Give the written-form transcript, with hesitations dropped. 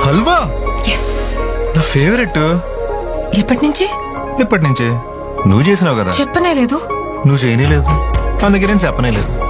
Halwa yes. నా favourite. ఎప్పటి నుంచి? ఎప్పటి నుంచే? నువ్వు చేసినావు కదా. చెప్పనే లేదు. నువ్వు చేయనే లేదు, అందుకే నేను చెప్పనే లేదు.